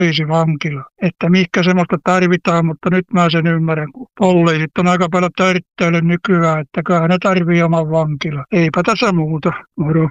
poliisivankila. Että mihinkä semmoista tarvitaan, mutta nyt mä sen ymmärrän, kun poliisit on aika paljon törittänyt nykyään, että kyllähän ne tarvii oman vankila. Eipä tässä muuta. Moro.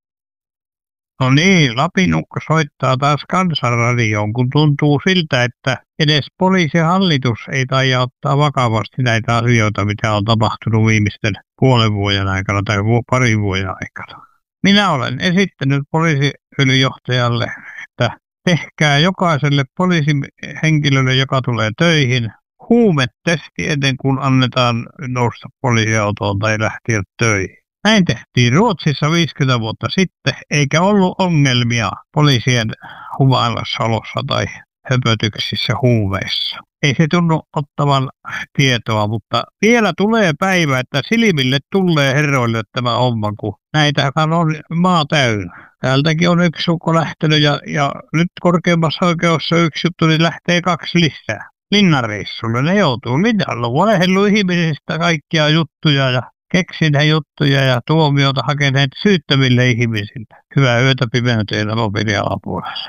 No niin, Lapinukko soittaa taas Kansanradioon, kun tuntuu siltä, että edes poliisihallitus ei taida ottaa vakavasti näitä asioita, mitä on tapahtunut viimeisten puolen vuoden aikana tai parin vuoden aikana. Minä olen esittänyt poliisiylijohtajalle, että tehkää jokaiselle poliisihenkilölle, joka tulee töihin, huumetesti ennen kuin annetaan nousta poliisiautoon tai lähteä töihin. Näin tehtiin Ruotsissa 50 vuotta sitten, eikä ollut ongelmia poliisien humalassa tai höpötyksissä huumeissa. Ei se tunnu ottavan tietoa, mutta vielä tulee päivä, että silmille tulee herroille tämä homma, kun näitähän on maa täynnä. Täältäkin on yksi sukko lähtenyt ja nyt korkeimmassa oikeudessa yksi juttu, niin lähtee 2 lisää. Linnanreissulle ne joutuu linnalle, valehellut ihmisistä kaikkia juttuja ja keksineet juttuja ja tuomiota hakeneet syyttäville ihmisille. Hyvää yötä pimeyteen Aloperin alapuolella.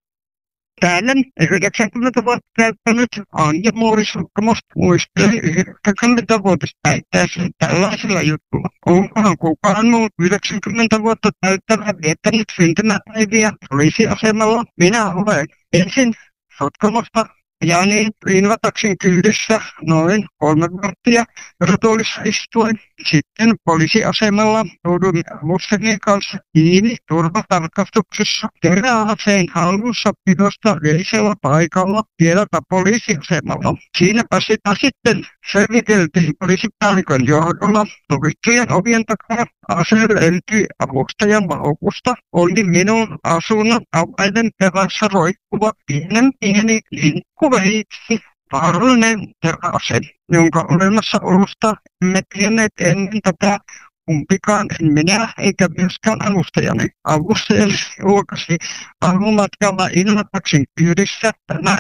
Täällä 90 vuotta täyttänyt Anja Muurisukkamus muistelee 90-vuotista päittäessä tällaisella jutulla. Onkohan kukaan muu 90 vuotta täyttävä viettänyt syntymäpäiviä poliisiasemalla? Minä olen ensin Sotkamosta ja niin Liinvataksin kyydissä noin 3 varttia rotuolissa istuen. Sitten poliisiasemalla joudun avustajien kanssa kiinni turvatarkastuksessa. Teräaseen hallussa pidosta yleisellä paikalla vieläpä poliisiasemalla. Siinäpä sitä sitten selviteltiin poliisipäällikön johdolla. Sovittujen ovien takana ase löytyi avustajan laukusta. Oli minun asunnon avaiden perässä roikkuva pieni linkkuveitsi. Vaarallinen teräase, jonka olemassaolosta emme tienneet ennen tätä kumpikaan, en minä eikä myöskään avustajani. Avustajalle julkaisi aamumatkalla Ilmataksin kyydissä tämä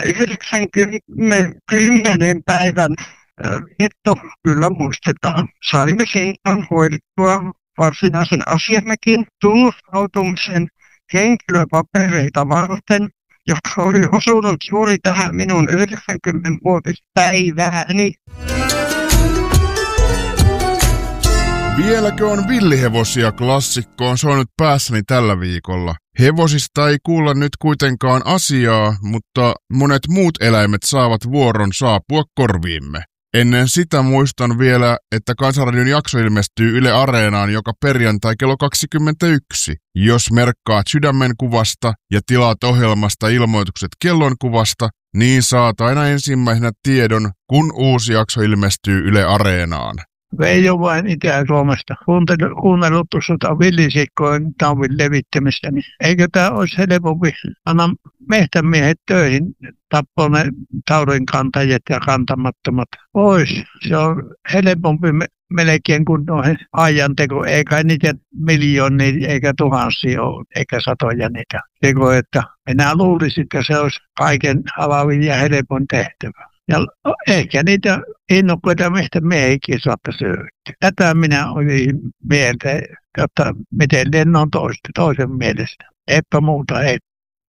90 päivän vietto kyllä muistetaan. Saimme siitä hoidettua varsinaisen asiammekin tunnustautumisen henkilöpapereita varten, joka oli osunut juuri tähän minun 90-vuotispäivääni. Vieläkö on villihevosia klassikkoon soinut päässäni tällä viikolla? Hevosista ei kuulla nyt kuitenkaan asiaa, mutta monet muut eläimet saavat vuoron saapua korviimme. Ennen sitä muistan vielä, että Kansanradion jakso ilmestyy Yle Areenaan joka perjantai kello 21. Jos merkkaat sydämen kuvasta ja tilaat ohjelmasta ilmoitukset kellonkuvasta, niin saat aina ensimmäisenä tiedon, kun uusi jakso ilmestyy Yle Areenaan. Veijo vain Itä-Suomesta. Kuunnellut tuosta villisikkojen taudin levittämistä, niin eikö tämä olisi helpompi anna mehtämiehet töihin, tappaa ne taudin kantajat ja kantamattomat pois. Se on helpompi melkein kuin noihin ajanteko, eikä niitä miljoonia eikä tuhansia ole, eikä satoja niitä tekoja, että minä luulisin, että se olisi kaiken avaavin ja helpoin tehtävä. Ja ehkä niitä innokkaita miehiäkin saattaisi löytyä. Tätä minä olin mieltä, että miten ne on toisen mielestä. Eipä muuta, ei.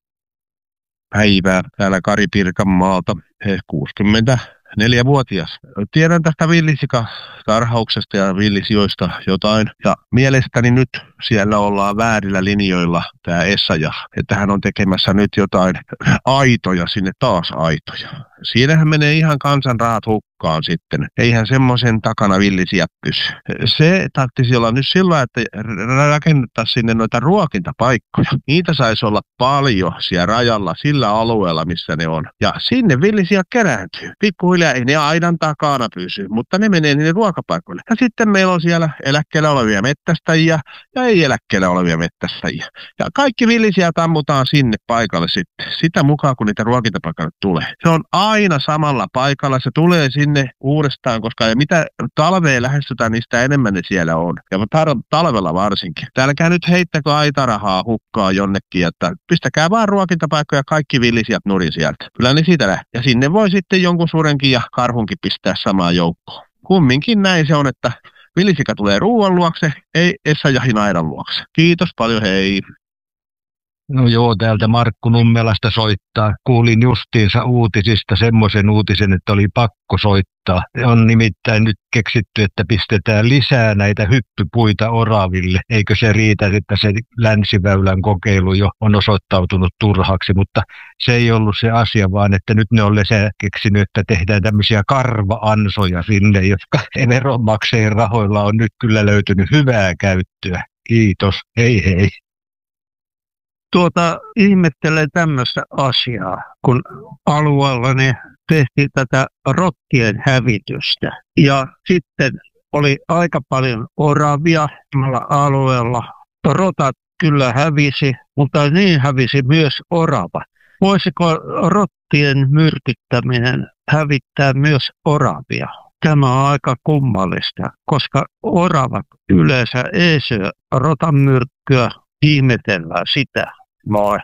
Päivää täällä Kari Pirkanmaalta, 64-vuotias. Tiedän tästä villisikatarhauksesta ja villisijoista jotain. Ja mielestäni nyt siellä ollaan väärillä linjoilla tämä Essayah. Että hän on tekemässä nyt jotain aitoja, sinne taas aitoja. Siinähän menee ihan kansan rahat hukkaan sitten. Eihän semmoisen takana villisiä pysy. Se tarvitsisi olla nyt sillä, että rakennettaisiin sinne noita ruokintapaikkoja. Niitä saisi olla paljon siellä rajalla, sillä alueella, missä ne on. Ja sinne villisiä kerääntyy. Pikkuhiljaa ei ne aidan takana pysy, mutta ne menee niille ruokapaikoille. Ja sitten meillä on siellä eläkkeellä olevia mettästäjiä ja ei eläkkeellä olevia mettästäjiä. Ja kaikki villisiä tammutaan sinne paikalle sitten. Sitä mukaan, kun niitä ruokintapaikoille tulee. Se on aina samalla paikalla, se tulee sinne uudestaan, koska mitä talveen lähestytään, niin sitä enemmän ne siellä on. Ja talvella varsinkin. Täälläkään nyt heittäkö aitarahaa hukkaa jonnekin, että pistäkää vaan ruokintapaikkoja kaikki villisijat nurin sieltä. Kyllä ne siitä lähtee. Ja sinne voi sitten jonkun surenkin ja karhunkin pistää samaan joukkoon. Kumminkin näin se on, että villisika tulee ruoan luokse, ei Essayahin aidan luokse. Kiitos paljon, hei. No joo, täältä Markku Nummelasta soittaa. Kuulin justiinsa uutisista semmoisen uutisen, että oli pakko soittaa. On nimittäin nyt keksitty, että pistetään lisää näitä hyppypuita oraville. Eikö se riitä, että se länsiväylän kokeilu jo on osoittautunut turhaksi, mutta se ei ollut se asia, vaan että nyt ne on keksinyt, että tehdään tämmöisiä karva-ansoja sinne, jotka veronmaksajien rahoilla on nyt kyllä löytynyt hyvää käyttöä. Kiitos, hei hei. Ihmettelen tämmöistä asiaa, kun alueellani tehtiin tätä rottien hävitystä. Ja sitten oli aika paljon oravia alueella. Rotat kyllä hävisi, mutta niin hävisi myös orava. Voisiko rottien myrkyttäminen hävittää myös oravia? Tämä on aika kummallista, koska oravat yleensä ei syö rotan myrkkyä. Ihmetellään sitä. Moi.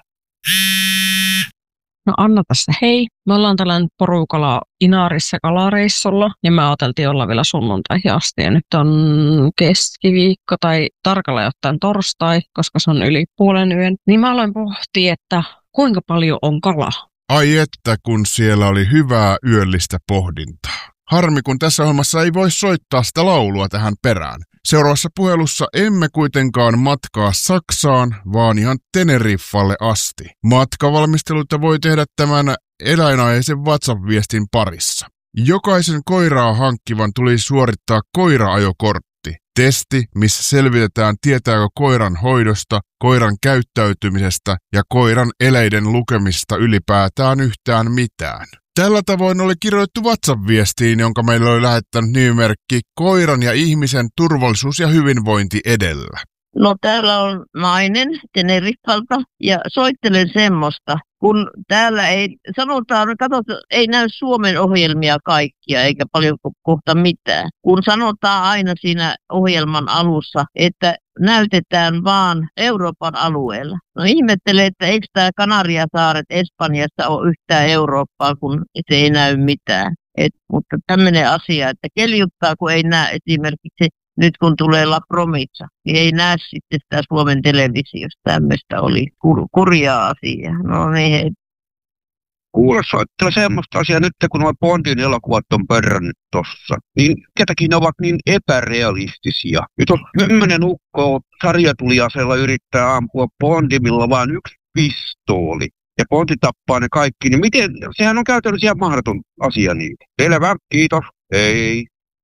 No Anna tässä, hei. Me ollaan tällainen porukalla Inaarissa kalareissulla ja me ajateltiin olla vielä sunnuntaihin asti. Ja nyt on keskiviikko tai tarkalleen ottaen torstai, koska se on yli puolen yön. Niin mä aloin pohtia, että kuinka paljon on kalaa. Ai että kun siellä oli hyvää yöllistä pohdintaa. Harmi, kun tässä ohjelmassa ei voi soittaa sitä laulua tähän perään. Seuraavassa puhelussa emme kuitenkaan matkaa Saksaan, vaan ihan Teneriffalle asti. Matkavalmisteluita voi tehdä tämän eläinaiheisen WhatsApp-viestin parissa. Jokaisen koiraa hankkivan tulisi suorittaa koira-ajokortti. Testi, missä selvitetään tietääkö koiran hoidosta, koiran käyttäytymisestä ja koiran eleiden lukemista ylipäätään yhtään mitään. Tällä tavoin oli kirjoitettu WhatsApp-viestiin, jonka meille oli lähettänyt nimimerkki Koiran ja ihmisen turvallisuus ja hyvinvointi edellä. No täällä on nainen Teneriffalta ja soittelen semmoista, kun täällä ei, sanotaan, ei näy Suomen ohjelmia kaikkia eikä paljon kohta mitään. Kun sanotaan aina siinä ohjelman alussa, että näytetään vaan Euroopan alueella. No ihmettelen, että eikö tämä Kanariasaaret Espanjassa ole yhtään Eurooppaa, kun se ei näy mitään. Mutta tämmöinen asia, että keljuttaa, kun ei näe esimerkiksi nyt kun tulee La Promiza, niin ei näe sitten sitä Suomen televisiosta. Tämmöistä oli kurjaa asiaa. No niin, hei. Kuule, soittele semmoista asiaa nyt, kun nuo Bondin elokuvat on pörrännyt tossa. Niin ketäkin ne ovat niin epärealistisia. Nyt on 10 ukkoa sarjatuliaseella yrittää ampua Bondimilla vaan yksi pistooli. Ja Bondi tappaa ne kaikki. Niin miten, sehän on käytännössä ihan mahdoton asia niin. Selvä, kiitos. Ei.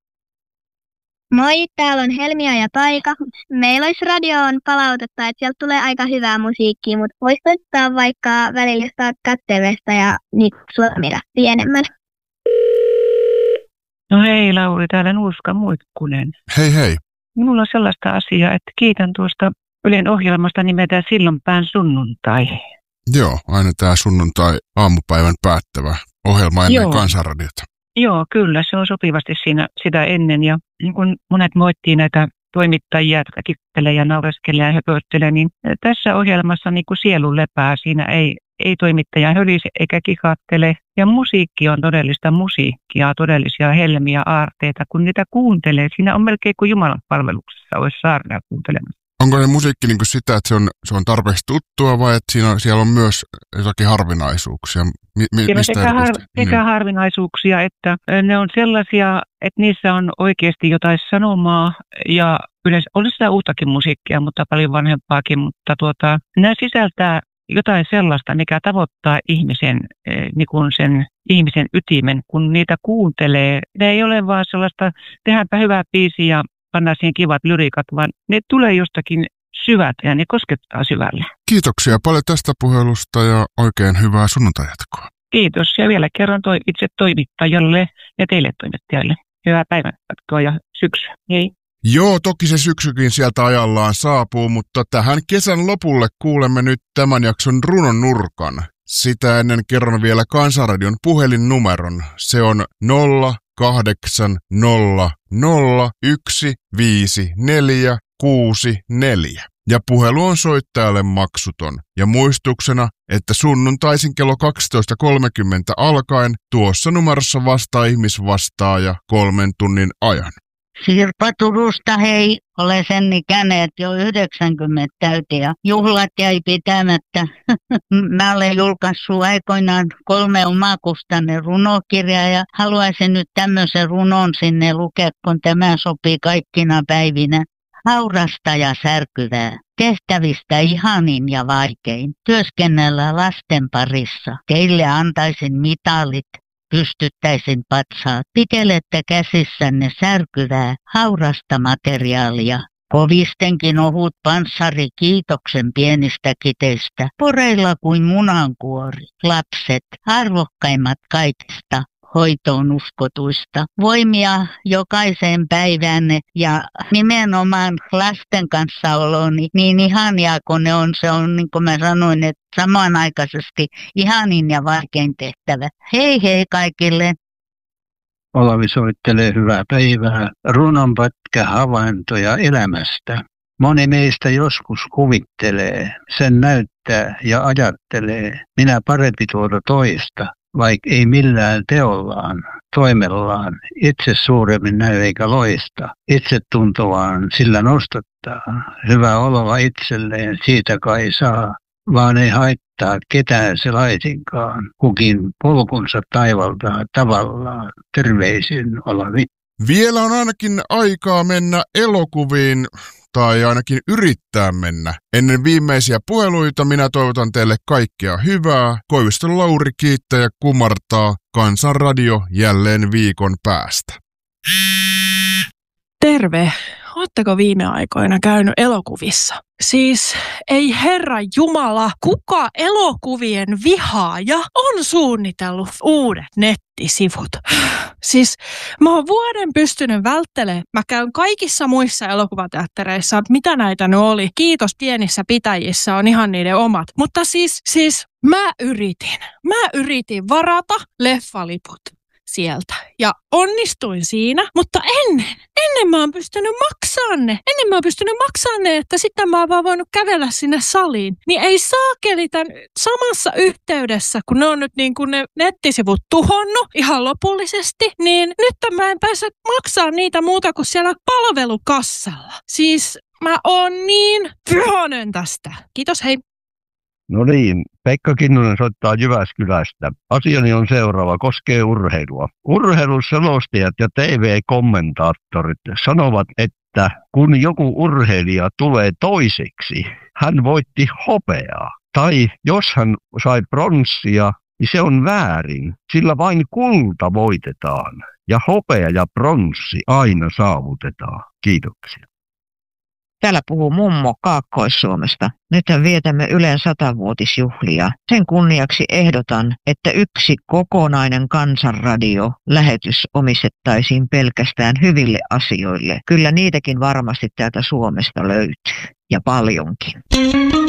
Moi, täällä on Helmia ja Taika. Meillä olisi radioon palautetta, että sieltä tulee aika hyvää musiikkia, mutta voisi soittaa vaikka välillä jostain kattelesta ja niitä suomirahtia enemmän. No hei Lauri, täällä Nuuska Muikkunen. Hei hei. Minulla on sellaista asiaa, että kiitän tuosta Ylen ohjelmasta nimeltä Sillanpään sunnuntai. Joo, aina tämä sunnuntai aamupäivän päättävä ohjelma ennen Kansanradiota. Joo, kyllä, se on sopivasti siinä sitä ennen. Ja niin kun monet moittii näitä toimittajia, jotka kikkelee ja naureskelee ja höpöttelee, niin tässä ohjelmassa niin kuin sielu lepää. Siinä ei toimittaja hölise eikä kikattele. Ja musiikki on todellista musiikkia, todellisia helmiä, aarteita. Kun niitä kuuntelee, siinä on melkein kuin Jumalan palveluksessa olisi saarnaa kuuntelemassa. Onko ne musiikki niin kuin sitä, että se on tarpeeksi tuttua vai että siellä on myös jotakin harvinaisuuksia? Sekä harvinaisuuksia, että ne on sellaisia, että niissä on oikeasti jotain sanomaa ja yleensä on sitä uuttakin musiikkia, mutta paljon vanhempaakin, mutta nämä sisältää jotain sellaista, mikä tavoittaa ihmisen, niin kuin sen ihmisen ytimen, kun niitä kuuntelee. Ne ei ole vaan sellaista, tehdäänpä hyvää biisiä ja pannaan siihen kivat lyrikat, vaan ne tulee jostakin syvältä ja ne koskettaa syvälle. Kiitoksia paljon tästä puhelusta ja oikein hyvää sunnuntai-jatkoa. Kiitos ja vielä kerran itse toimittajalle ja teille toimittajalle. Hyvää päivänjatkoa ja syksyä. Hei. Joo, toki se syksykin sieltä ajallaan saapuu, mutta tähän kesän lopulle kuulemme nyt tämän jakson runon nurkan. Sitä ennen kerron vielä Kansanradion puhelinnumeron. Se on 0800155464 ja puhelu on soittajalle maksuton. Ja muistuksena, että sunnuntaisin kello 12.30 alkaen tuossa numerossa vastaa ihmisvastaaja 3 tunnin ajan. Sirpa Turusta, hei. Olen sen ikäinen, että jo 90 täyteen ja juhlat jäi pitämättä. Mä olen julkaissut aikoinaan 3 omakustanne runokirjaa ja haluaisin nyt tämmöisen runon sinne lukea, kun tämä sopii kaikkina päivinä. Haurasta ja särkyvää, tehtävistä ihanin ja vaikein, työskennellä lasten parissa. Teille antaisin mitalit, pystyttäisin patsaat. Pitelette käsissänne särkyvää, haurasta materiaalia. Kovistenkin ohut panssari kiitoksen pienistä kiteistä, poreilla kuin munankuori. Lapset, arvokkaimmat kaikista, hoitoon uskotuista. Voimia jokaiseen päivänne ja nimenomaan lasten kanssa oloni niin ihania kuin ne on. Se on niin kuin mä sanoin, että samanaikaisesti ihanin ja vaikein tehtävä. Hei hei kaikille. Olavi soittelee hyvää päivää. Runonpätkä havaintoja elämästä. Moni meistä joskus kuvittelee, sen näyttää ja ajattelee, minä parempi tuota toista, vaikka ei millään teollaan, toimellaan, itse suuremmin näy eikä loista, itse tuntovaan sillä nostattaa, hyvä oloa itselleen siitä kai saa, vaan ei haittaa ketään se laisinkaan, kukin polkunsa taivaltaa tavallaan, terveisin Olavi. Vielä on ainakin aikaa mennä elokuviin, tai ainakin yrittää mennä. Ennen viimeisiä puheluita minä toivotan teille kaikkea hyvää. Koiviston Lauri kiittää ja kumartaa. Kansanradio jälleen viikon päästä. Terve! Ootteko viime aikoina käynyt elokuvissa? Siis ei herra jumala, kuka elokuvien vihaaja on suunnitellut uudet nettisivut? Siis mä oon vuoden pystynyt välttelemään. Mä käyn kaikissa muissa elokuvateattereissa, mitä näitä nyt oli. Kiitos, pienissä pitäjissä on ihan niiden omat. Mutta siis mä yritin varata leffaliput sieltä. Ja onnistuin siinä, mutta ennen mä oon pystynyt maksamaan ne. Että sitten mä oon vaan voinut kävellä sinne saliin. Niin ei saakeli tämän samassa yhteydessä, kun ne on nyt niin kuin ne nettisivut tuhonnut ihan lopullisesti, niin nyt mä en pääse maksamaan niitä muuta kuin siellä palvelukassalla. Siis mä oon niin vihainen tästä. Kiitos, hei. No niin, Pekka Kinnunen soittaa Jyväskylästä. Asiani on seuraava, koskee urheilua. Urheiluselostajat ja TV-kommentaattorit sanovat, että kun joku urheilija tulee toiseksi, hän voitti hopeaa. Tai jos hän sai pronssia, niin se on väärin, sillä vain kulta voitetaan. Ja hopea ja pronssi aina saavutetaan. Kiitoksia. Täällä puhuu mummo Kaakkois-Suomesta. Nythän vietämme Ylen 100-vuotisjuhlia. Sen kunniaksi ehdotan, että yksi kokonainen Kansanradio-lähetys omistettaisiin pelkästään hyville asioille. Kyllä niitäkin varmasti täältä Suomesta löytyy. Ja paljonkin.